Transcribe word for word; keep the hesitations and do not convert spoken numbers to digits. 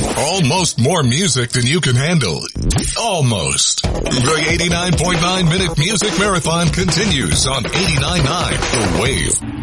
Almost more music than you can handle. Almost. The eighty-nine point nine minute music marathon continues on eighty-nine point nine The Wave.